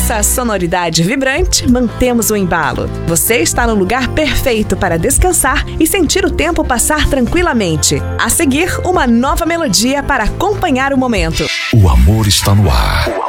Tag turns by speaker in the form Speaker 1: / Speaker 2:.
Speaker 1: nossa sonoridade vibrante, mantemos o embalo. Você está no lugar perfeito para descansar e sentir o tempo passar tranquilamente. A seguir, uma nova melodia para acompanhar o momento.
Speaker 2: O amor está no ar.